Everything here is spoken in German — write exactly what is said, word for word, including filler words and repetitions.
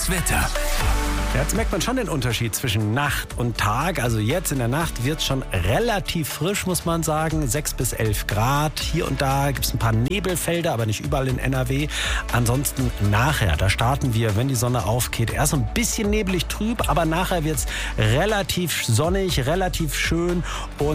Das Wetter. Jetzt merkt man schon den Unterschied zwischen Nacht und Tag. Also jetzt in der Nacht wird es schon relativ frisch, muss man sagen. sechs bis elf Grad. Hier und da gibt es ein paar Nebelfelder, aber nicht überall in N R W. Ansonsten nachher, da starten wir, wenn die Sonne aufgeht. Erst so ein bisschen neblig trüb, aber nachher wird es relativ sonnig, relativ schön. Und